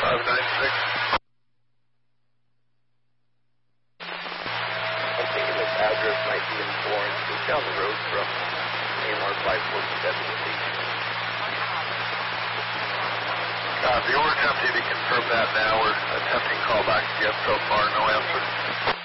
596. I'm thinking this address might be in Florence, just down the road from AMR 547. We're attempting to confirm that now. We're attempting callback again so far, no answer.